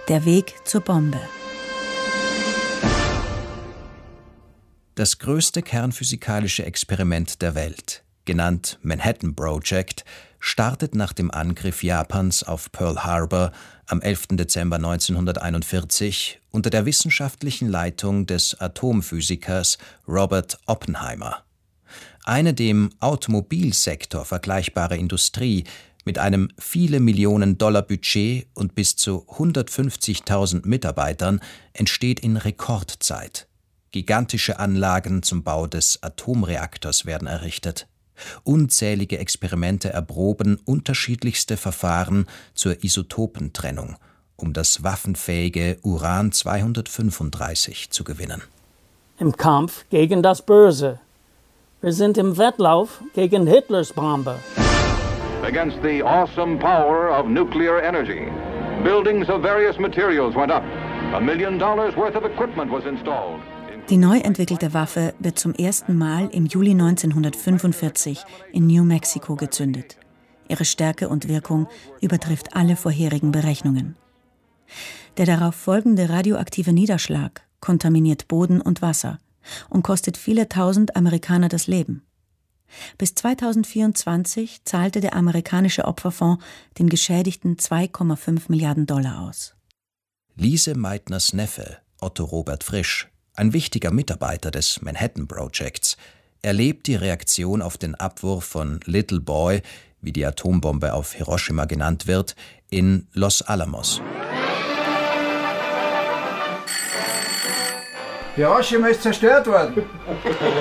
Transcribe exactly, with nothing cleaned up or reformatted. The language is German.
Der Weg zur Bombe. Das größte kernphysikalische Experiment der Welt, genannt Manhattan Project, startet nach dem Angriff Japans auf Pearl Harbor am elften Dezember neunzehnhunderteinundvierzig unter der wissenschaftlichen Leitung des Atomphysikers Robert Oppenheimer. Eine dem Automobilsektor vergleichbare Industrie mit einem viele Millionen Dollar Budget und bis zu hundertfünfzigtausend Mitarbeitern entsteht in Rekordzeit. Gigantische Anlagen zum Bau des Atomreaktors werden errichtet. Unzählige Experimente erproben unterschiedlichste Verfahren zur Isotopentrennung, um das waffenfähige Uran zweihundertfünfunddreißig zu gewinnen. Im Kampf gegen das Böse. Wir sind im Wettlauf gegen Hitlers Bombe. Against the awesome power of nuclear energy. Buildings of various materials went up. A million dollars worth of equipment was installed. Die neu entwickelte Waffe wird zum ersten Mal im Juli neunzehnhundertfünfundvierzig in New Mexico gezündet. Ihre Stärke und Wirkung übertrifft alle vorherigen Berechnungen. Der darauf folgende radioaktive Niederschlag kontaminiert Boden und Wasser und kostet viele tausend Amerikaner das Leben. Bis zweitausendvierundzwanzig zahlte der amerikanische Opferfonds den Geschädigten zwei Komma fünf Milliarden Dollar aus. Lise Meitners Neffe, Otto Robert Frisch, ein wichtiger Mitarbeiter des Manhattan Projects, erlebt die Reaktion auf den Abwurf von Little Boy, wie die Atombombe auf Hiroshima genannt wird, in Los Alamos. Hiroshima ist zerstört worden.